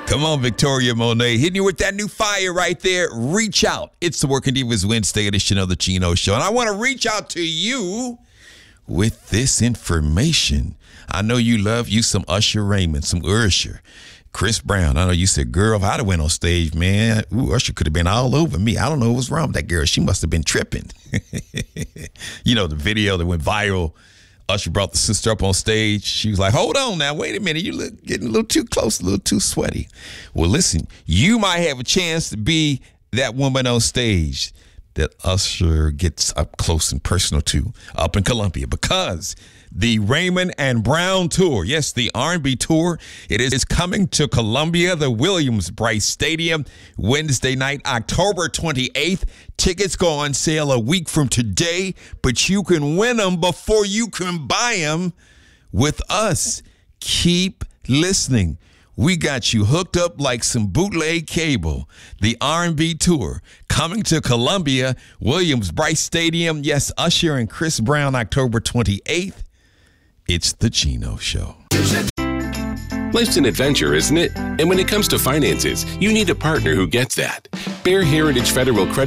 Come on, Victoria Monet, hitting you with that new fire right there. Reach out. It's the Working Divas Wednesday edition of the Chino Show. And I want to reach out to you with this information. I know you love you some Usher Raymond, some Usher. Chris Brown, I know you said, girl, if I'd have went on stage, man, Usher could have been all over me. I don't know what's wrong with that girl. She must have been tripping. You know, the video that went viral. Usher brought the sister up on stage. She was like, hold on now, wait a minute. You look getting a little too close, a little too sweaty. Well, listen, you might have a chance to be that woman on stage that Usher gets up close and personal to up in Columbia, because the Raymond and Brown Tour, yes, the R&B tour, it is coming to Columbia, the Williams-Brice Stadium, Wednesday night, October 28th. Tickets go on sale a week from today, but you can win them before you can buy them with us. Keep listening. We got you hooked up like some bootleg cable. The R&B tour coming to Columbia, Williams-Brice Stadium. Yes, Usher and Chris Brown, October 28th. It's the Chino Show. Life's an adventure, isn't it? And when it comes to finances, you need a partner who gets that. Bear Heritage Federal Credit